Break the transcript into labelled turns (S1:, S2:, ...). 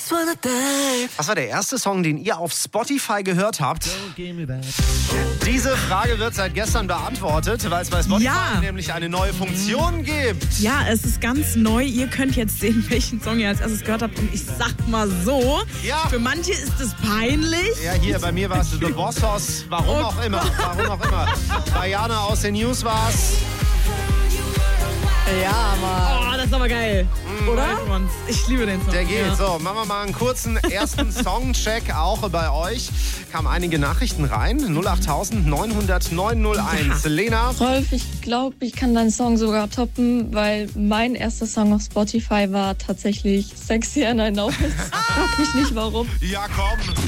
S1: Was war der erste Song, den ihr auf Spotify gehört habt? Diese Frage wird seit gestern beantwortet, weil es bei Spotify nämlich eine neue Funktion gibt.
S2: Ja, es ist ganz neu. Ihr könnt jetzt sehen, welchen Song ihr als erstes gehört habt. Und ich sag mal so, für manche ist es peinlich.
S1: Ja, hier bei mir war es The Boss Hoss. Warum auch immer. Bei Jana aus den News war es.
S2: Ja, Mann. Oh, das ist aber geil. Oder? Ich liebe den Song.
S1: Der geht. So, machen wir mal einen kurzen ersten Songcheck. Auch bei euch kamen einige Nachrichten rein. 08000 900 901. Lena.
S3: Rolf, ich glaube, ich kann deinen Song sogar toppen, weil mein erster Song auf Spotify war tatsächlich Sexy and I Know It. Frag mich nicht warum.
S1: Ja, komm.